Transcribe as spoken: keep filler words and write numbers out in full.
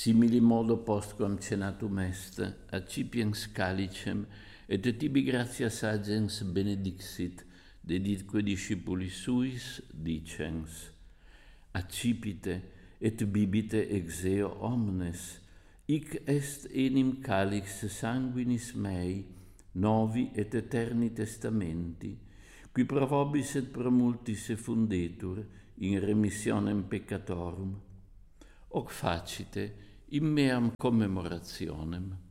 simili modo postquam cenatum est, accipiens calicem, et tibi gratia sagens benedixit, deditque discipulis suis, dicens, accipite et bibite ex eo omnes, hic est enim calix sanguinis mei, novi et eterni testamenti, qui pro vobis et pro multis effundetur in remissionem peccatorum. Hoc facite in meam commemorationem.